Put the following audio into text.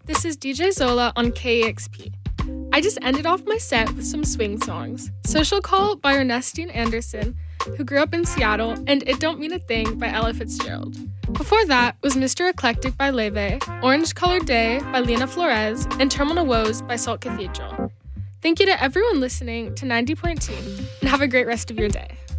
This is DJ Zola on KEXP. I just ended off my set with some swing songs. Social Call by Ernestine Anderson, who grew up in Seattle, and It Don't Mean a Thing by Ella Fitzgerald. Before that was Mr. Eclectic by Leve, Orange Colored Day by Lena Flores, and Terminal Woes by Salt Cathedral. Thank you to everyone listening to 90.2, and have a great rest of your day.